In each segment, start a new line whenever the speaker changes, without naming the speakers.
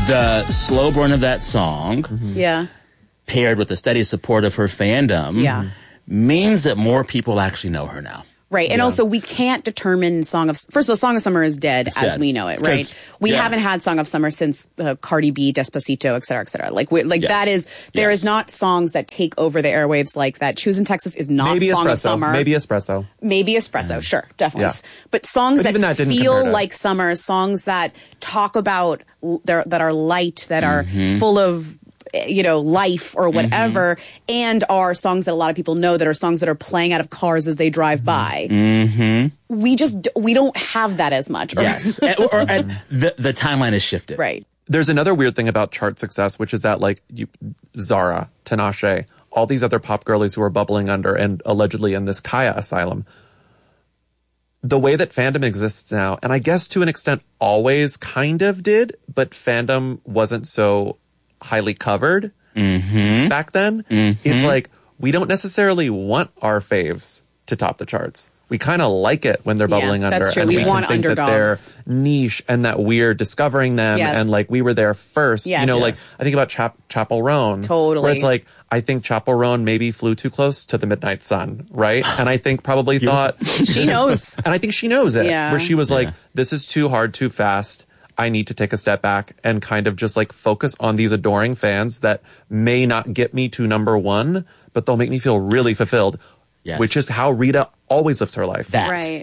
The slow burn of that song, paired with the steady support of her fandom, means that more people actually know her now.
Right. And also, we can't determine first of all, Song of Summer is dead as we know it, right? We haven't had Song of Summer since Cardi B, Despacito, et cetera, et cetera. That is, there is not songs that take over the airwaves like that. Choosing Texas is not Song of Summer.
Maybe Espresso.
Sure. Definitely. Yeah. But songs that feel like summer, songs that talk about, that are light, that are full of, life or whatever, and are songs that a lot of people know, that are songs that are playing out of cars as they drive by. We don't have that as much.
Yes. The timeline has shifted.
Right.
There's another weird thing about chart success, which is that Zara, Tinashe, all these other pop girlies who are bubbling under and allegedly in this Kaya asylum, the way that fandom exists now, and I guess to an extent always kind of did, but fandom wasn't so highly covered back then. It's like, we don't necessarily want our faves to top the charts. We kind of like it when they're bubbling under.
That's true.
And
we want
think
underdogs.
That they're niche and that we're discovering them and we were there first. I think about Chappell Roan.
Totally.
Where it's like, I think Chappell Roan maybe flew too close to the midnight sun, right? And I think probably thought...
She knows.
And I think she knows it.
Yeah.
Where she was like, this is too hard, too fast. I need to take a step back and kind of just focus on these adoring fans that may not get me to number one, but they'll make me feel really fulfilled. Yes. Which is how Rita always lives her life.
Right.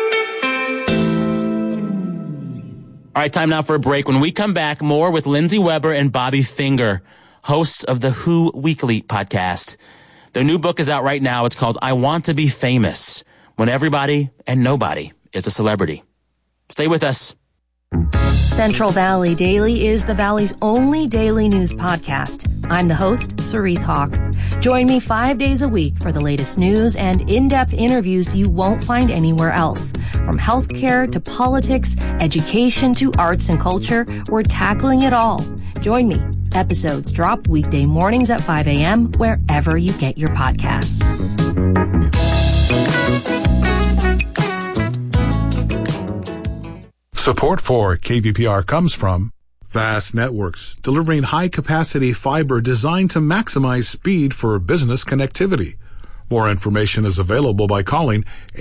All right, time now for a break. When we come back, more with Lindsay Weber and Bobby Finger, hosts of the Who Weekly podcast. Their new book is out right now. It's called I Want to Be Famous, When Everybody and Nobody is a Celebrity. Stay with us.
Central Valley Daily is the Valley's only daily news podcast. I'm the host, Sarith Hawk. Join me 5 days a week for the latest news and in-depth interviews you won't find anywhere else. From healthcare to politics, education to arts and culture, we're tackling it all. Join me. Episodes drop weekday mornings at 5 a.m. wherever you get your podcasts.
Support for KVPR comes from Vast Networks, delivering high-capacity fiber designed to maximize speed for business connectivity. More information is available by calling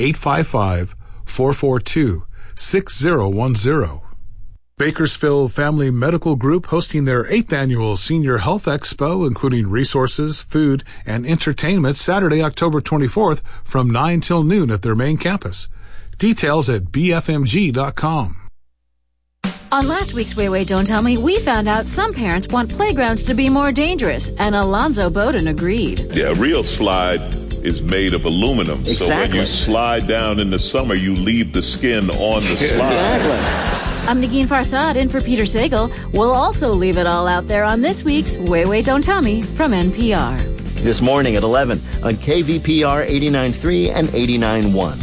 855-442-6010. Bakersfield Family Medical Group hosting their 8th annual Senior Health Expo, including resources, food, and entertainment, Saturday, October 24th from 9 till noon at their main campus. Details at bfmg.com.
On last week's Way Don't Tell Me, we found out some parents want playgrounds to be more dangerous, and Alonzo Bowden agreed.
Yeah, a real slide is made of aluminum.
Exactly.
So when you slide down in the summer, you leave the skin on the slide.
Exactly.
I'm Nagin Farsad in for Peter Sagal. We'll also leave it all out there on this week's Way Don't Tell Me from NPR.
This morning at 11 on KVPR 89.3 and 89.1.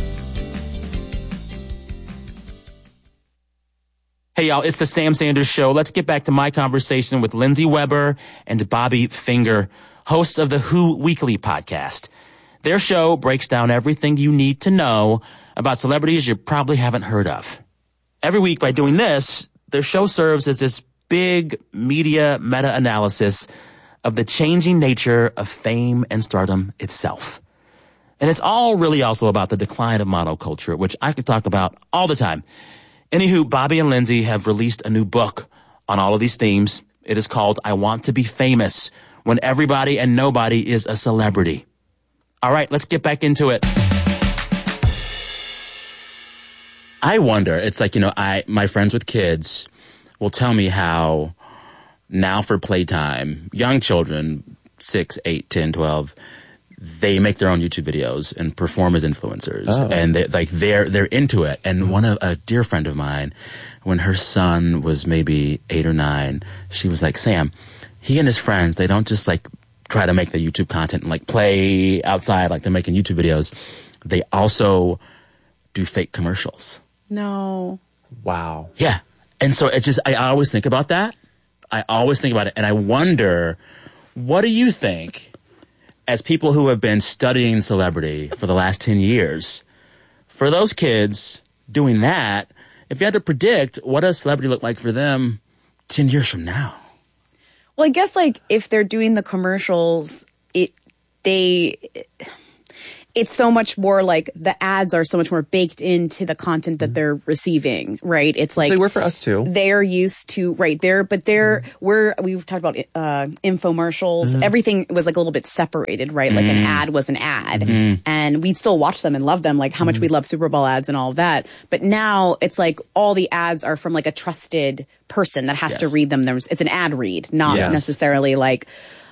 Hey, y'all, it's the Sam Sanders Show. Let's get back to my conversation with Lindsay Weber and Bobby Finger, hosts of the Who Weekly podcast. Their show breaks down everything you need to know about celebrities you probably haven't heard of. Every week, by doing this, their show serves as this big media meta-analysis of the changing nature of fame and stardom itself. And it's all really also about the decline of monoculture, which I could talk about all the time. Anywho, Bobby and Lindsay have released a new book on all of these themes. It is called I Want to Be Famous, When Everybody and Nobody is a Celebrity. All right, let's get back into it. I wonder, it's like, my friends with kids will tell me how now for playtime, young children, 6, 8, 10, 12, they make their own YouTube videos and perform as influencers. Oh. And they're into it. And a dear friend of mine, when her son was maybe 8 or 9, she was like, Sam, he and his friends, they don't just try to make the YouTube content and play outside like they're making YouTube videos. They also do fake commercials.
No.
Wow.
Yeah. And so I always think about that. I always think about it. And I wonder, what do you think, as people who have been studying celebrity for the last 10 years, for those kids doing that, if you had to predict what does celebrity look like for them 10 years from now?
Well, I guess like if they're doing the commercials, it's so much more like the ads are so much more baked into the content that they're receiving, right? It's like
they were for us too.
They're used to we've talked about infomercials. Everything was like a little bit separated, right? Like an ad was an ad, and we'd still watch them and love them, like how much we love Super Bowl ads and all of that. But now it's like all the ads are from like a trusted person that has to read them. It's an ad read, not necessarily like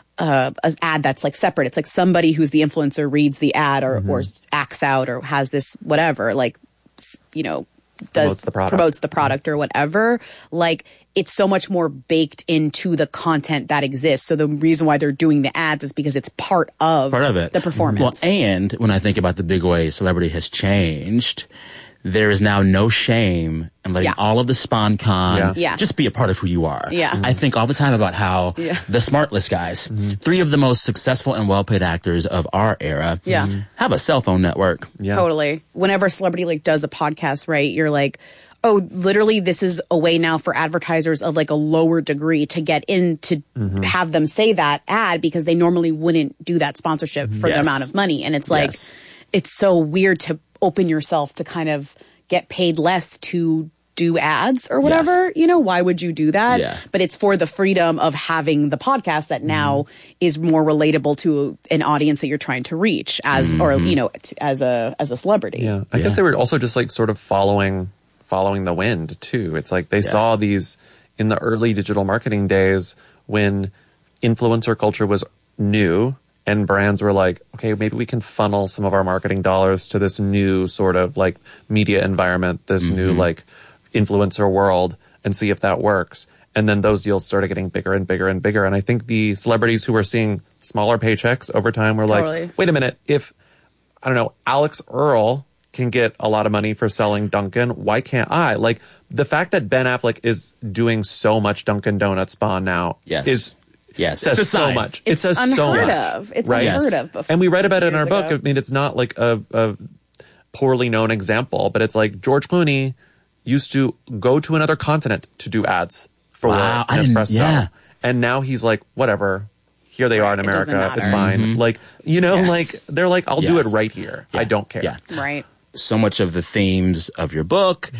an ad that's like separate. It's like somebody who's the influencer reads the ad or acts out or has this whatever, like, you know, promotes the product or whatever. Like, it's so much more baked into the content that exists. So the reason why they're doing the ads is because it's part of it. The performance.
Well, and when I think about the big way celebrity has changed, there is now no shame in letting all of the SponCon just be a part of who you are.
Yeah.
I think all the time about how the Smartless guys, 3 of the most successful and well-paid actors of our era, have a cell phone network.
Yeah. Totally. Whenever a celebrity like does a podcast, right, you're like, oh, literally this is a way now for advertisers of like a lower degree to get in to have them say that ad because they normally wouldn't do that sponsorship for the amount of money. And it's like, it's so weird to open yourself to kind of get paid less to do ads or whatever. You know, why would you do that? Yeah. But it's for the freedom of having the podcast that now is more relatable to an audience that you're trying to reach as, or, you know, as a celebrity.
Yeah. I guess they were also just like sort of following the wind too. It's like they saw these in the early digital marketing days when influencer culture was new. And brands were like, okay, maybe we can funnel some of our marketing dollars to this new sort of like media environment, this new like influencer world and see if that works. And then those deals started getting bigger and bigger and bigger. And I think the celebrities who were seeing smaller paychecks over time were like, wait a minute, if, I don't know, Alex Earl can get a lot of money for selling Dunkin', why can't I? Like the fact that Ben Affleck is doing so much Dunkin' Donuts spawn now is... says so much.
It says so much. It's unheard of.
And we read about it in our book. I mean, it's not like a poorly known example, but it's like George Clooney used to go to another continent to do ads for Nespresso. And now he's like, whatever. Here they are in America. It's fine. Like, you know, like they're like, I'll do it right here. I don't care.
Yeah.
Right.
So much of the themes of your book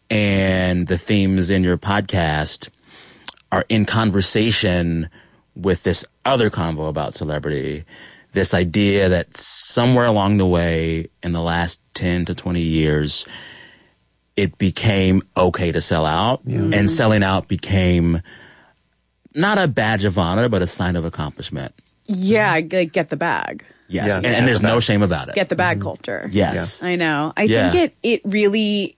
and the themes in your podcast are in conversation with this other convo about celebrity, this idea that somewhere along the way in the last 10 to 20 years, it became okay to sell out, and selling out became not a badge of honor, but a sign of accomplishment.
Yeah, get the bag.
Yes, and there's no shame about it.
Get the bag culture.
Yes.
I know. I think it really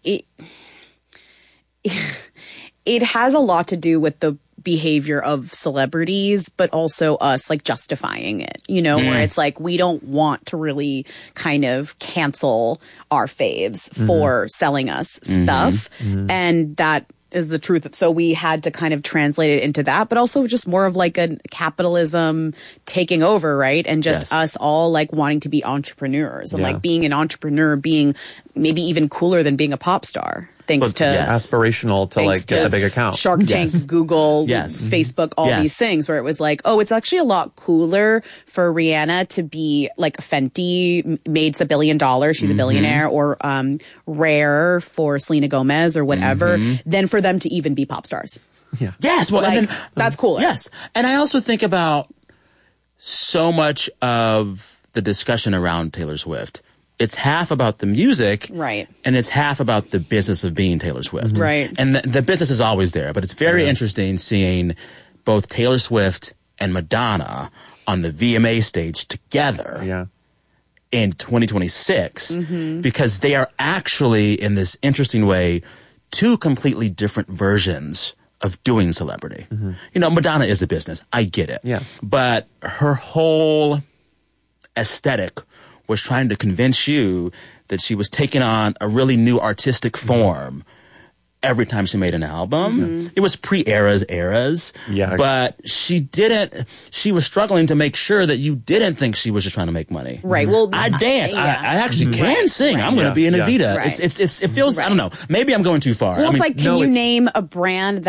it has a lot to do with the behavior of celebrities, but also us like justifying it, you know, where it's like we don't want to really kind of cancel our faves for selling us stuff. And that is the truth. So we had to kind of translate it into that, but also just more of like a capitalism taking over, right? And just us all like wanting to be entrepreneurs and like being an entrepreneur being maybe even cooler than being a pop star. Thanks to
aspirational to like get a big account.
Shark Tank, Google, Facebook, all these things where it was like, oh, it's actually a lot cooler for Rihanna to be like Fenty made $1 billion. She's a billionaire, or Rare for Selena Gomez or whatever, than for them to even be pop stars.
Yeah.
Yes. Well,
like,
and then,
that's cooler.
Yes. And I also think about so much of the discussion around Taylor Swift. It's half about the music,
right,
and it's half about the business of being Taylor Swift,
right.
And the business is always there, but it's very interesting seeing both Taylor Swift and Madonna on the VMA stage together in 2026, because they are actually, in this interesting way, 2 completely different versions of doing celebrity. You know, Madonna is a business. I get it.
Yeah.
But her whole aesthetic was trying to convince you that she was taking on a really new artistic form every time she made an album. It was pre-eras, but she was struggling to make sure that you didn't think she was just trying to make money.
Right. Well,
I dance. I actually can sing. Right. I'm going to be in Evita. Right. It feels, I don't know, maybe I'm going too far.
Well, it's like, can you name a brand that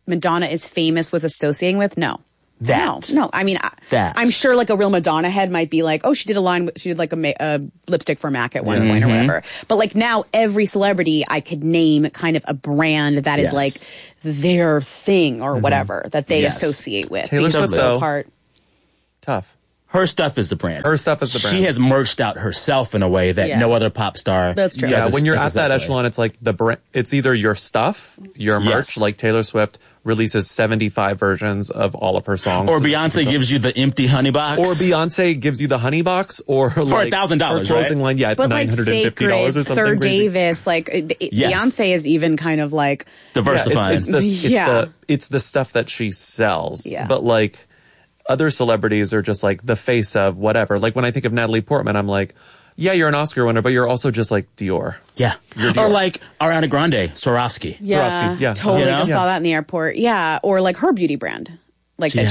Madonna is famous with associating with? No.
That.
No. I mean, I'm sure like a real Madonna head might be like, oh, she did like a lipstick for MAC at one point or whatever. But like now every celebrity I could name kind of a brand that is like their thing or whatever that they associate with.
Taylor Swift, though, tough.
Her stuff is the brand.
Her stuff is the brand.
She has merged out herself in a way that no other pop star.
That's true.
Yeah, when you're at that echelon, it's like the brand. It's either your stuff, your merch, like Taylor Swift releases 75 versions of all of her songs.
Or Beyonce gives you the empty honey box.
Or Beyonce gives you the honey box. Or
for
like
$1,000,
her closing line,
but
$950
like Sacred,
or something
Sir
crazy.
Davis, like Beyonce is even kind of like
diversifying.
It's the stuff that she sells.
Yeah.
But like other celebrities are just like the face of whatever. Like when I think of Natalie Portman, I'm like, yeah, you're an Oscar winner, but you're also just like Dior.
Yeah. Or like Ariana Grande, Swarovski.
Yeah.
Swarovski. Yeah.
Totally just saw that in the airport. Yeah. Or like her beauty brand. Like
Okay.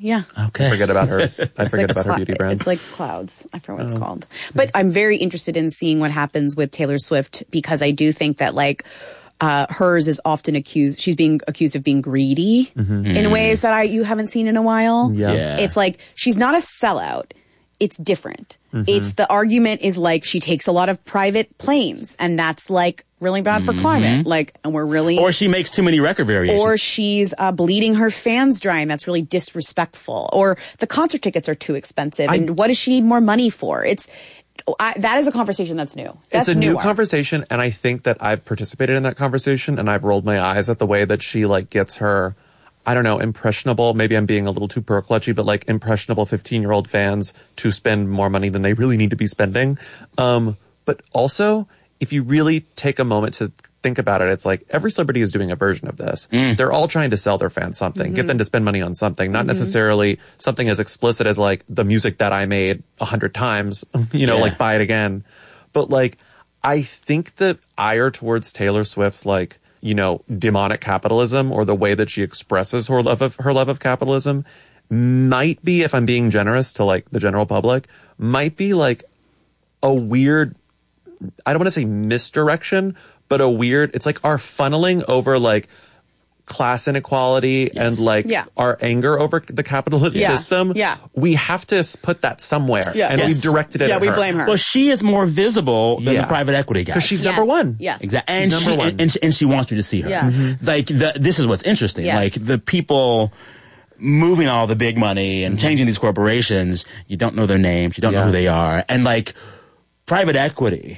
I forget about hers. I forget about her beauty brand.
It's like Clouds. I forget what it's called. But I'm very interested in seeing what happens with Taylor Swift because I do think that like hers is often she's being accused of being greedy in ways that you haven't seen in a while.
Yeah.
It's like she's not a sellout. It's different. It's the argument is like she takes a lot of private planes and that's like really bad for climate. Like, and we're really.
Or she makes too many record variations.
Or she's bleeding her fans dry and that's really disrespectful. Or the concert tickets are too expensive. And what does she need more money for? That is a conversation that's new. That's
it's a new
newer.
conversation, and I think that I've participated in that conversation, and I've rolled my eyes at the way that she like gets her, I don't know, impressionable. Maybe I'm being a little too pearl clutchy, but like impressionable 15-year-old fans to spend more money than they really need to be spending. But also, if you really take a moment to think about it, it's like every celebrity is doing a version of this. They're all trying to sell their fans something, get them to spend money on something, not necessarily something as explicit as like the music that I made 100 times, like buy it again. But like, I think the ire towards Taylor Swift's like, demonic capitalism or the way that she expresses her love of capitalism might be, if I'm being generous to like the general public, might be like a weird, I don't want to say misdirection, but it's like our funneling over like class inequality and like our anger over the capitalist system.
Yeah.
We have to put that somewhere. Yeah. And we've directed it at her.
Yeah, we blame her.
Well, she is more visible than the private equity guys.
Because she's number one.
Yes.
Exactly. And she wants you to see her.
Yes.
Like, this is what's interesting.
Yes.
Like, the people moving all the big money and changing these corporations, you don't know their names, you don't know who they are. And like, private equity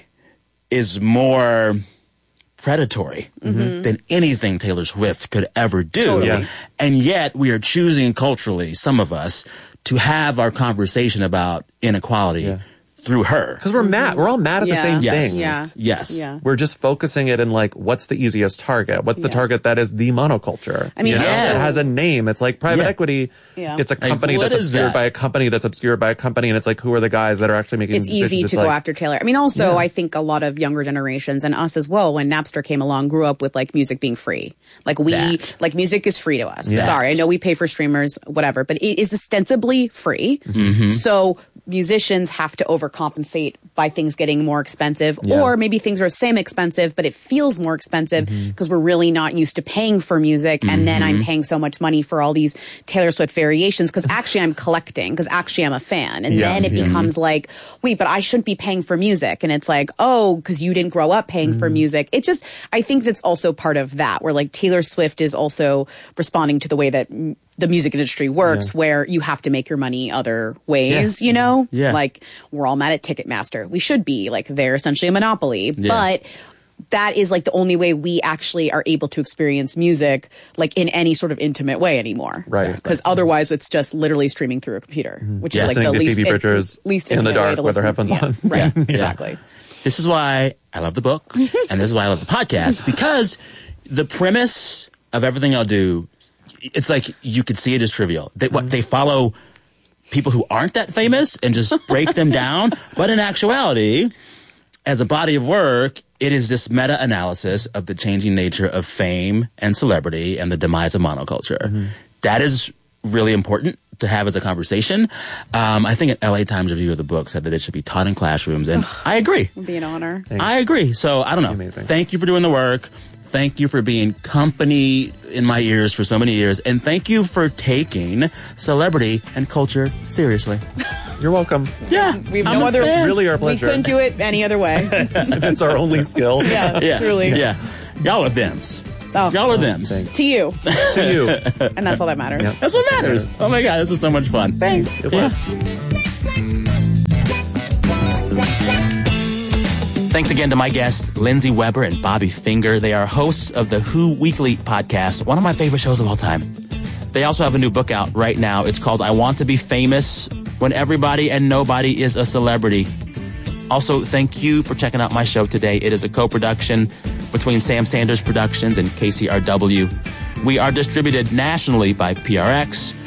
is more predatory than anything Taylor Swift could ever do.
Totally.
Yeah.
And yet we are choosing culturally, some of us, to have our conversation about inequality through her.
Because we're mad. We're all mad at the same things.
Yes.
Yeah.
We're just focusing it in like, what's the easiest target? What's the target that is the monoculture?
I mean,
it has a name. It's like private equity.
Yeah.
It's a company
what
that's
is
obscured
that?
by a company that's obscured by a company. And it's like, who are the guys that are actually making
It's
decisions?
easy to
like,
go after Taylor. I mean, also, I think a lot of younger generations and us as well, when Napster came along, grew up with like music being free. Like like music is free to us. Sorry, I know we pay for streamers, whatever, but it is ostensibly free. So musicians have to overcompensate by things getting more expensive, or maybe things are the same expensive, but it feels more expensive because we're really not used to paying for music. And then I'm paying so much money for all these Taylor Swift variations because actually I'm collecting, because actually I'm a fan. And then it becomes like, wait, but I shouldn't be paying for music. And it's like, oh, because you didn't grow up paying for music. It just, I think that's also part of that, where like Taylor Swift is also responding to the way that the music industry works, where you have to make your money other ways, like we're all mad at Ticketmaster. We should be, like, they're essentially a monopoly, but that is like the only way we actually are able to experience music like in any sort of intimate way anymore.
Right.
Because otherwise it's just literally streaming through a computer, which is like the
Phoebe Bridgers
least
in the
intimate way
dark
to
with their
listen.
headphones on.
Right. Exactly.
This is why I love the book, and this is why I love the podcast, because the premise of everything I'll do, it's like you could see it as trivial. They follow people who aren't that famous and just break them down. But in actuality, as a body of work, it is this meta-analysis of the changing nature of fame and celebrity and the demise of monoculture. That is really important to have as a conversation. I think an LA Times review of the book said that it should be taught in classrooms, and I agree.
It'd be an honor.
I agree. So, I don't know.
Amazing.
Thank you for doing the work. thank you for being company in my ears for so many years. And thank you for taking celebrity and culture seriously.
You're welcome.
Yeah.
We've no other.
It's really our pleasure.
We couldn't do it any other way.
It's our only skill.
Yeah, truly.
Yeah. Y'all are thems.
Oh.
Y'all are thems.
Thanks.
To you.
To you.
And that's all that matters.
Yep.
That's what matters. Oh my God, this was so much fun.
Thanks.
It was.
Thanks again to my guests, Lindsay Weber and Bobby Finger. They are hosts of the Who Weekly podcast, one of my favorite shows of all time. They also have a new book out right now. It's called I Want to Be Famous When Everybody and Nobody is a Celebrity. Also, thank you for checking out my show today. It is a co-production between Sam Sanders Productions and KCRW. We are distributed nationally by PRX.